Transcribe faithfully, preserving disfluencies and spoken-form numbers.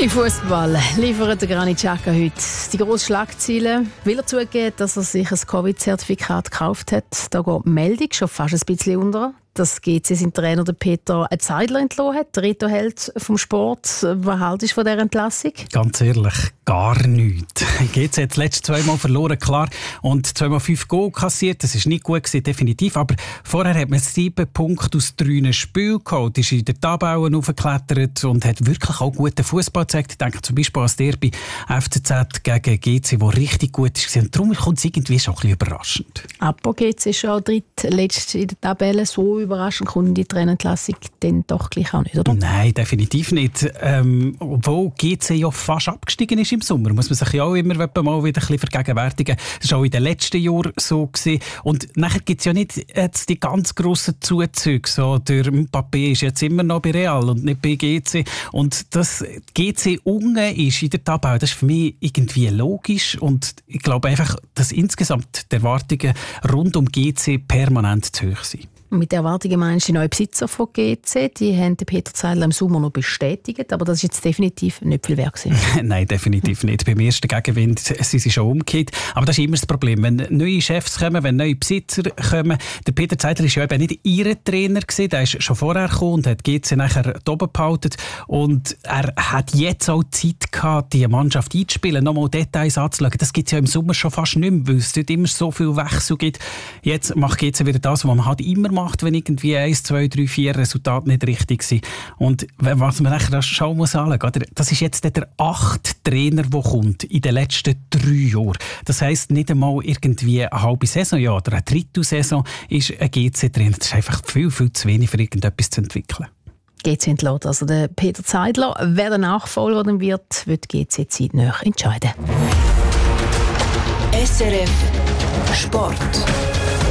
Im Fußball liefert der Granit Xhaka heute die grosse Schlagzeile. Will er zugeben, dass er sich ein Covid-Zertifikat gekauft hat? Da geht die Meldung schon fast ein bisschen unter, dass G C sein Trainer der Peter Zeidler entlassen hat, der Reto-Held vom Sport. Was haltest du von dieser Entlassung? Ganz ehrlich, gar nichts. G C hat das letzte zweimal verloren, klar, und zweimal fünf Goal kassiert. Das war nicht gut gewesen, definitiv. Aber vorher hat man sieben Punkte aus drei Spielen geholt, ist in der Tabelle aufgeklettert und hat wirklich auch guten Fußball gezeigt. Ich denke zum Beispiel an das Derby F C Z gegen G C, das richtig gut war. Und darum kommt es irgendwie schon ein bisschen überraschend. Aber G C ist schon drittletzte in der Tabelle. So überraschend kommt die Trainerentlassung dann doch gleich auch nicht, oder? Nein, definitiv nicht. Ähm, obwohl G C ja fast abgestiegen ist im Sommer, muss man sich ja auch immer mal wieder ein bisschen vergegenwärtigen. Das war auch in den letzten Jahren so gewesen. Und nachher gibt es ja nicht jetzt die ganz grossen Zuzüge. So, der Mbappé ist jetzt immer noch bei Real und nicht bei G C. Und dass G C unten ist in der Tabelle, das ist für mich irgendwie logisch. Und ich glaube einfach, dass insgesamt die Erwartungen rund um G C permanent zu hoch sind. Mit den Erwartungen meinst du die neuen Besitzer von G C? Die haben den Peter Zeidler im Sommer noch bestätigt, aber das ist jetzt definitiv nicht viel wert gewesen. Nein, definitiv nicht. Beim ersten Gegenwind sind sie schon umgekehrt. Aber das ist immer das Problem. Wenn neue Chefs kommen, wenn neue Besitzer kommen. Der Peter Zeidler war ja eben nicht ihr Trainer gewesen. Der ist schon vorher gekommen und hat G C nachher oben behalten. Und er hat jetzt auch Zeit gehabt, die Mannschaft einzuspielen, nochmal Details anzuschauen. Das gibt es ja im Sommer schon fast nicht mehr, weil es dort immer so viel Wechsel gibt. Jetzt macht G C wieder das, was man halt immer macht, wenn irgendwie eins, zwei, drei, vier Resultate nicht richtig sind. Und was man nachher schauen muss, das ist jetzt der achte Trainer, der kommt in den letzten drei Jahren. Das heisst, nicht einmal irgendwie eine halbe Saison ja, oder eine Drittelsaison ist ein G C-Trainer. Das ist einfach viel, viel zu wenig, für irgendetwas zu entwickeln. G C entlässt also der Peter Zeidler. Wer der Nachfolger dann wird, wird G C zeitnah entscheiden. S R F Sport.